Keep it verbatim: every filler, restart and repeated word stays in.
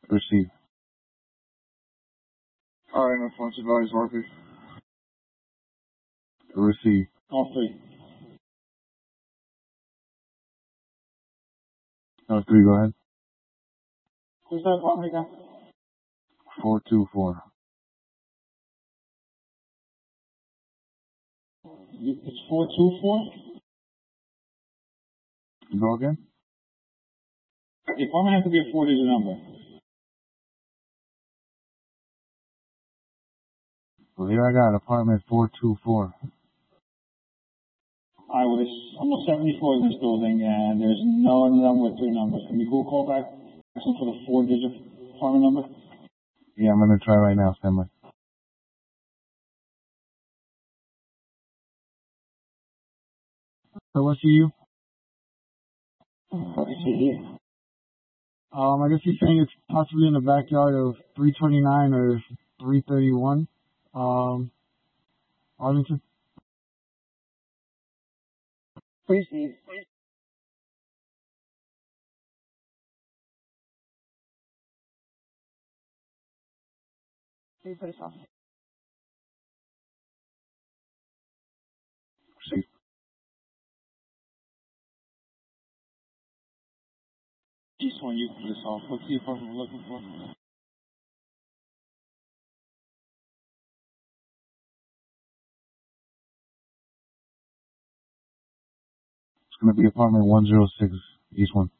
Receive. Alright, no funds advised, R P. Receive. All three. No, three, go ahead. Who's that apartment again? four two four. It's four two four? Go again? The apartment has to be a four-digit number. Well, here I got apartment four two four. Alright, well, there's almost seventy floors in this building, and there's no number with three numbers. Can you go call back for the four-digit apartment number? Yeah, I'm gonna try right now, stand by. So what's you? What is it here? Um, I guess you're saying it's possibly in the backyard of three twenty-nine or three thirty-one, um, Arlington. Please, Steve. Please put us off. Receive. Just want you to put us off. What's the apartment we're looking for? It's gonna be apartment one zero six, each one.